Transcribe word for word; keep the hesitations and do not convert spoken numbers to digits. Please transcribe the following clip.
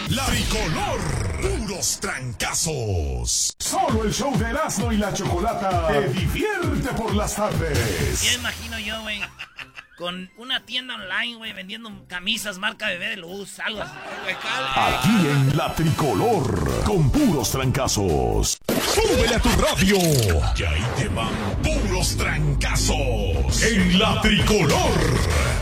La Tricolor. Puros trancazos. Solo el show de Erasmo y la Chocolata te divierte por las tardes. Ya imagino yo, güey, con una tienda online, güey, vendiendo camisas marca Bebé de Luz, algo así. Aquí en La Tricolor, con puros trancazos. ¡Súbele a tu radio! Y ahí te van puros trancazos en La Tricolor.